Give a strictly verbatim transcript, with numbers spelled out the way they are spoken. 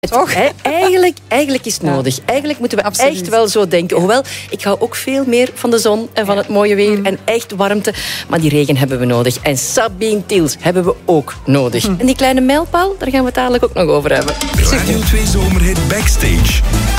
Toch? Het, eigenlijk, eigenlijk is het nodig. Eigenlijk moeten we Absoluut. echt wel zo denken. Hoewel, ik hou ook veel meer van de zon en van het mooie weer en echt warmte. Maar die regen hebben we nodig. En Sabine Tiels hebben we ook nodig. En die kleine mijlpaal, daar gaan we het dadelijk ook nog over hebben. Radio twee Zomerhit Backstage.